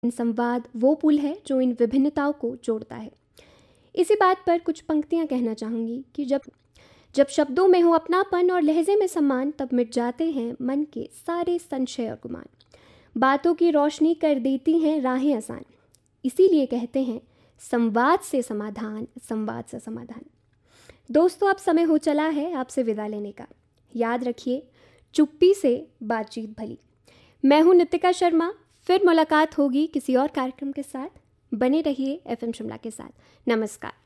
संवाद वो पुल है जो इन विभिन्नताओं को जोड़ता है। इसी बात पर कुछ पंक्तियाँ कहना चाहूँगी कि जब जब शब्दों में हो अपनापन और लहजे में सम्मान, तब मिट जाते हैं मन के सारे संशय और गुमान। बातों की रोशनी कर देती हैं राहें आसान, इसीलिए कहते हैं संवाद से समाधान, संवाद से समाधान। दोस्तों, अब समय हो चला है आपसे विदा लेने का। याद रखिए, चुप्पी से बातचीत भली। मैं हूँ नितिका शर्मा, फिर मुलाकात होगी किसी और कार्यक्रम के साथ। बने रहिए FM शिमला के साथ। नमस्कार।